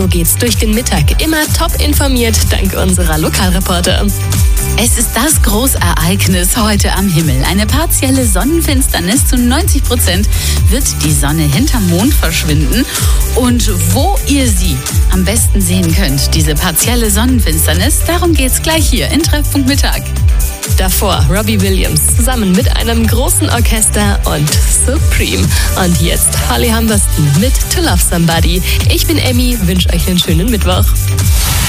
So geht's durch den Mittag. Immer top informiert, dank unserer Lokalreporter. Es ist das Großereignis heute am Himmel. Eine partielle Sonnenfinsternis. Zu 90% wird die Sonne hinterm Mond verschwinden. Und wo ihr sie am besten sehen könnt, diese partielle Sonnenfinsternis, darum geht's gleich hier in Treffpunkt Mittag. Davor Robbie Williams zusammen mit einem großen Orchester und Supreme. Und jetzt Holly Humberstone mit To Love Somebody. Ich bin Emmy, wünsche euch einen schönen Mittwoch.